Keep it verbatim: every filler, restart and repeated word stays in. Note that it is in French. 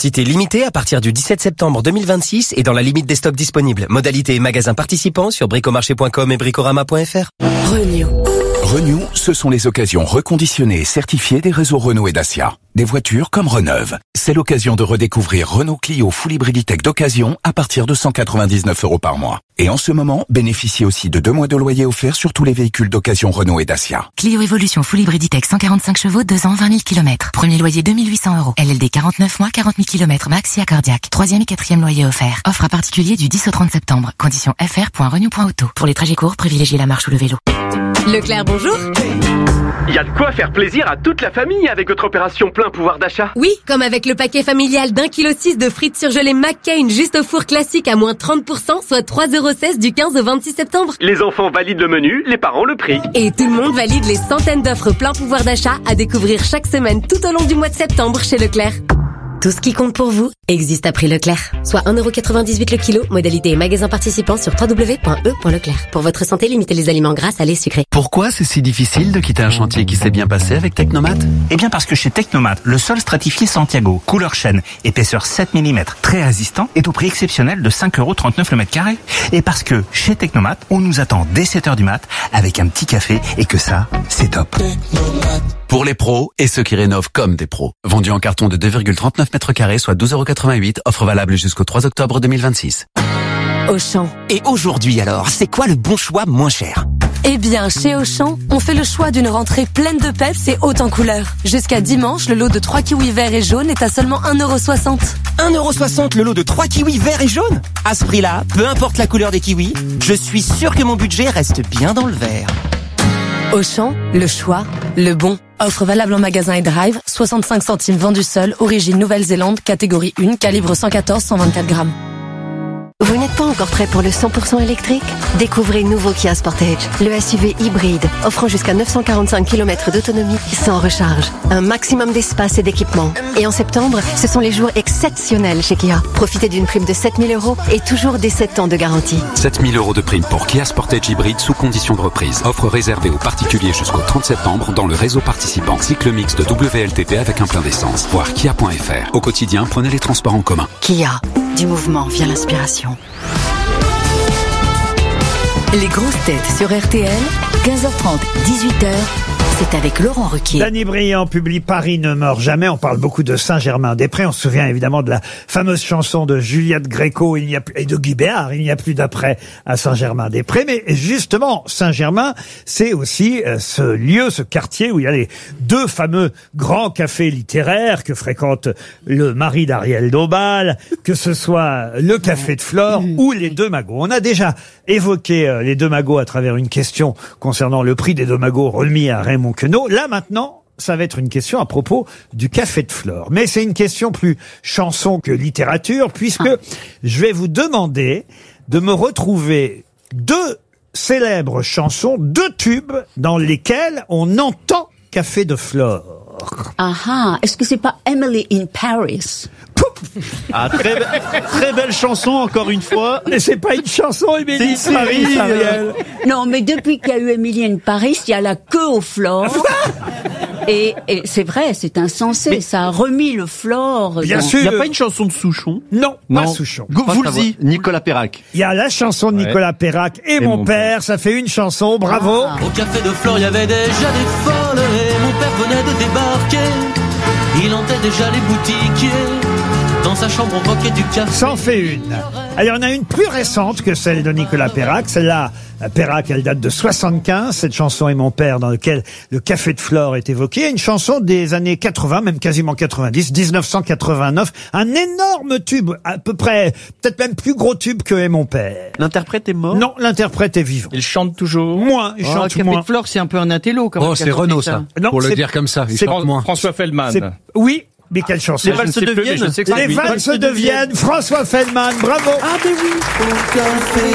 Quantité limitée à partir du dix-sept septembre deux mille vingt-six et dans la limite des stocks disponibles. Modalité et magasins participants sur bricomarché point com et bricorama point f r. Renew. Renew, ce sont les occasions reconditionnées et certifiées des réseaux Renault et Dacia. Des voitures comme Reneuve. C'est l'occasion de redécouvrir Renault Clio Full Hybriditech d'occasion à partir de cent quatre-vingt-dix-neuf euros par mois. Et en ce moment, bénéficiez aussi de deux mois de loyer offerts sur tous les véhicules d'occasion Renault et Dacia. Clio Evolution Full Hybriditech cent quarante-cinq chevaux, deux ans, vingt mille kilomètres. Premier loyer deux mille huit cents euros. L L D quarante-neuf mois, quarante mille kilomètres max et accordiaque. Troisième et quatrième loyer offert. Offre à particulier du dix au trente septembre. Conditions f r point renew point auto. Pour les trajets courts, privilégiez la marche ou le vélo. Leclerc, bonjour. Il y a de quoi faire plaisir à toute la famille avec votre opération plein pouvoir d'achat. Oui, comme avec le paquet familial d'un kilo six de frites surgelées McCain juste au four classique à moins trente pour cent, soit trois euros seize du quinze au vingt-six septembre. Les enfants valident le menu, les parents le prix. Et tout le monde valide les centaines d'offres plein pouvoir d'achat à découvrir chaque semaine tout au long du mois de septembre chez Leclerc. Tout ce qui compte pour vous existe à prix Leclerc. Soit un euro quatre-vingt-dix-huit le kilo, modalité et magasin participant sur w w w point e point leclerc. Pour votre santé, limitez les aliments gras, salés, sucrés. Pourquoi c'est si difficile de quitter un chantier qui s'est bien passé avec Technomat? Eh bien parce que chez Technomat, le sol stratifié Santiago, couleur chêne, épaisseur sept millimètres, très résistant, est au prix exceptionnel de cinq euros trente-neuf le mètre carré. Et parce que chez Technomat, on nous attend dès sept heures du mat avec un petit café et que ça, c'est top. Pour les pros et ceux qui rénovent comme des pros. Vendu en carton de deux virgule trente-neuf mètres carrés, soit douze euros quatre-vingt-huit. Offre valable jusqu'au trois octobre deux mille vingt-six. Auchan. Et aujourd'hui alors, c'est quoi le bon choix moins cher? Eh bien, chez Auchan, on fait le choix d'une rentrée pleine de peps et haute en couleurs. Jusqu'à dimanche, le lot de trois kiwis verts et jaunes est à seulement un euro soixante. un euro soixante le lot de trois kiwis verts et jaunes? À ce prix-là, peu importe la couleur des kiwis, je suis sûr que mon budget reste bien dans le vert. Auchan, le choix, le bon. Offre valable en magasin et drive, soixante-cinq centimes vendu seul, origine Nouvelle-Zélande, catégorie un, calibre cent quatorze cent vingt-quatre grammes. Vous n'êtes pas encore prêt pour le cent pour cent électrique? Découvrez nouveau Kia Sportage, le S U V hybride, offrant jusqu'à neuf cent quarante-cinq kilomètres d'autonomie sans recharge. Un maximum d'espace et d'équipement. Et en septembre, ce sont les jours exceptionnels chez Kia. Profitez d'une prime de sept mille euros et toujours des sept ans de garantie. sept mille euros de prime pour Kia Sportage hybride sous condition de reprise. Offre réservée aux particuliers jusqu'au trente septembre dans le réseau participant. Cycle mix de W L T P avec un plein d'essence. Voir kia point f r. Au quotidien, prenez les transports en commun. Kia, du mouvement vient l'inspiration. Les grosses têtes sur R T L, quinze heures trente, dix-huit heures. C'est avec Laurent Ruquier. Danny Briand publie Paris ne meurt jamais. On parle beaucoup de Saint-Germain-des-Prés. On se souvient évidemment de la fameuse chanson de Juliette Gréco il n'y a plus, et de Guy Béard, il n'y a plus d'après à Saint-Germain-des-Prés. Mais justement, Saint-Germain, c'est aussi euh, ce lieu, ce quartier où il y a les deux fameux grands cafés littéraires que fréquente le mari d'Ariel Dombal, que ce soit le Café de Flore ou les Deux Magots. On a déjà évoqué euh, les Deux Magots à travers une question concernant le prix des Deux Magots remis à Raymond Queneau. Là maintenant, ça va être une question à propos du Café de Flore. Mais c'est une question plus chanson que littérature, puisque ah. je vais vous demander de me retrouver deux célèbres chansons, deux tubes dans lesquels on entend Café de Flore. Ah ah, est-ce que c'est pas Emily in Paris? Ah, très, be- très belle chanson, encore une fois. Mais c'est pas une chanson, Emily in Paris, Ariel. Non, mais depuis qu'il y a eu Emily in Paris, il y a la queue au Flore. Et, et c'est vrai, c'est insensé. Mais ça a remis le Flore. Bien dans... sûr. Il n'y a pas une chanson de Souchon? Non, non. pas Souchon. Go, vous le dites. Nicolas Perrac. Il y a la chanson de Nicolas ouais. Perrac et, et mon, mon père. père. Ça fait une chanson. Bravo. Ah. Au Café de Flore, il y avait déjà des folles et mon père venait de débarquer. Il hantait déjà les boutiquiers. Dans sa chambre, on roquait du café. Ça en fait une. Alors, il y en a une plus récente que celle de Nicolas Perrac. Celle-là, Perrac, elle date de soixante-quinze. Cette chanson est mon père, dans laquelle le Café de Flore est évoqué. Une chanson des années quatre-vingts, même quasiment quatre-vingt-dix, dix-neuf cent quatre-vingt-neuf. Un énorme tube, à peu près, peut-être même plus gros tube que est mon père. L'interprète est mort? Non, l'interprète est vivant. Il chante toujours? Moins, il oh, chante Café moins. de Flore, c'est un peu un intello, quand même. Oh, c'est Renaud, ça. Non, pour le dire comme ça. Il chante moins. François Feldman. Oui. Mais quelle chanson? Les valses de Vienne. Les valses de Vienne, François Feldman, bravo. Ah, mais oui.